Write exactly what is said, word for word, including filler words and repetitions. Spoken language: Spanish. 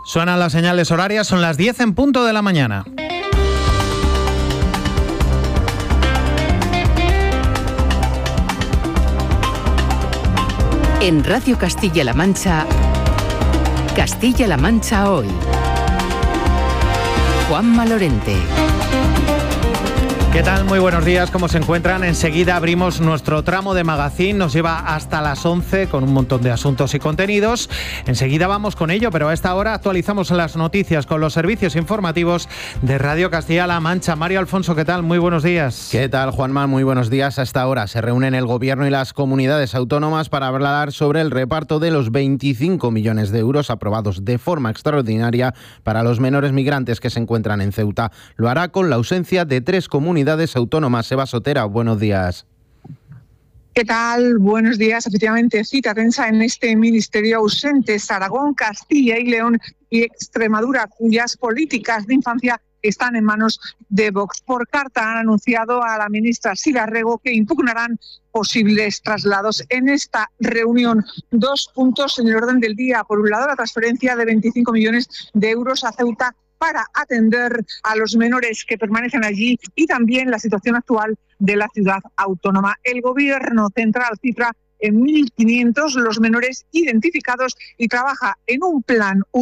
Suenan las señales horarias, son las diez en punto de la mañana. En Radio Castilla-La Mancha, Castilla-La Mancha Hoy. Juanma Lorente. ¿Qué tal? Muy buenos días, ¿cómo se encuentran? Enseguida abrimos nuestro tramo de magazín, nos lleva hasta las once con un montón de asuntos y contenidos. Enseguida vamos con ello, pero a esta hora actualizamos las noticias con los servicios informativos de Radio Castilla-La Mancha. Mario Alfonso, ¿qué tal? Muy buenos días. ¿Qué tal, Juanma? Muy buenos días. A esta hora se reúnen el Gobierno y las comunidades autónomas para hablar sobre el reparto de los veinticinco millones de euros aprobados de forma extraordinaria para los menores migrantes que se encuentran en Ceuta. Lo hará con la ausencia de tres comunidades autónomas. Eva Sotera, buenos días. ¿Qué tal? Buenos días. Efectivamente, cita tensa en este ministerio ausentes Aragón, Castilla y León y Extremadura, cuyas políticas de infancia están en manos de Vox. Por carta han anunciado a la ministra Sira Rego que impugnarán posibles traslados. En esta reunión, dos puntos en el orden del día. Por un lado, la transferencia de veinticinco millones de euros a Ceuta para atender a los menores que permanecen allí y también la situación actual de la ciudad autónoma. El Gobierno central cifra en mil quinientos los menores identificados y trabaja en un plan